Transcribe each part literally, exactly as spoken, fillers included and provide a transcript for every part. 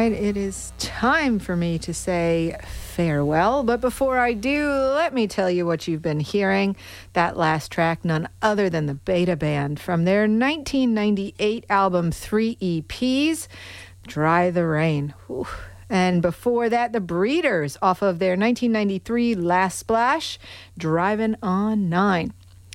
right, it is time for me to say farewell. But before I do, let me tell you what you've been hearing. That last track, none other than the Beta Band from their nineteen ninety-eight album Three E Ps, Dry the Rain. Whew. And before that, the Breeders off of their nineteen ninety-three Last Splash, Driving on Nine.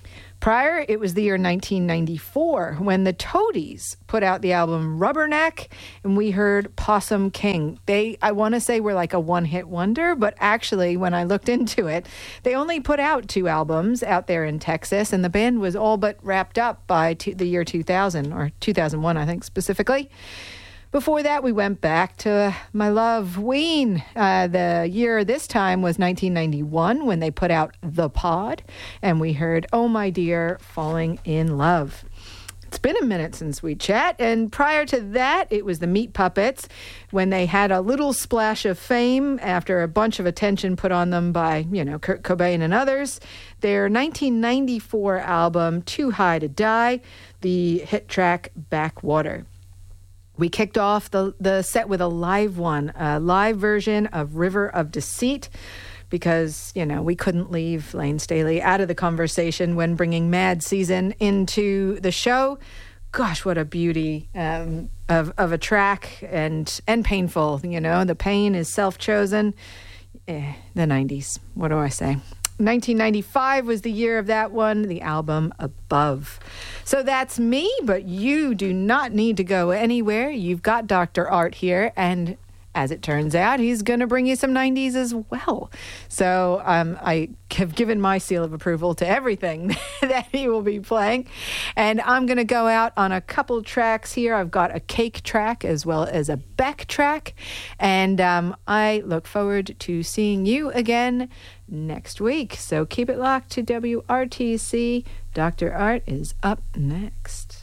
Prior, it was the year nineteen ninety-four when the Toadies put out the album Rubberneck, and we heard Possum King. They, I want to say, were like a one-hit wonder, but actually, when I looked into it, they only put out two albums out there in Texas, and the band was all but wrapped up by two, the year two thousand, or two thousand one, I think, specifically. Before that, we went back to my love, Ween. Uh, the year this time was nineteen ninety-one when they put out The Pod, and we heard Oh My Dear, Falling in Love. It's been a minute since we chat, and prior to that, it was the Meat Puppets when they had a little splash of fame after a bunch of attention put on them by, you know, Kurt Cobain and others. Their nineteen ninety-four album, Too High to Die, the hit track Backwater. We kicked off the, the set with a live one, a live version of River of Deceit, because, you know, we couldn't leave Lane Staley out of the conversation when bringing Mad Season into the show. Gosh, what a beauty um, of, of a track, and, and painful, you know. The pain is self-chosen. Eh, the nineties, what do I say? nineteen ninety-five was the year of that one, the album Above. So that's me, but you do not need to go anywhere. You've got Doctor Art here, and as it turns out, he's going to bring you some nineties as well. So um, I have given my seal of approval to everything that he will be playing. And I'm going to go out on a couple tracks here. I've got a Cake track as well as a Beck track. And um, I look forward to seeing you again next week. So keep it locked to W R T C. Doctor Art is up next.